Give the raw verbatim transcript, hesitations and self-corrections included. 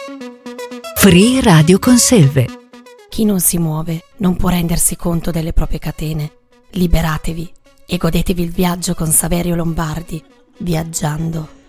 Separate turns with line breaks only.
Free Radio Conselve.
Chi non si muove non può rendersi conto delle proprie catene. Liberatevi e godetevi il viaggio con Saverio Lombardi, viaggiando.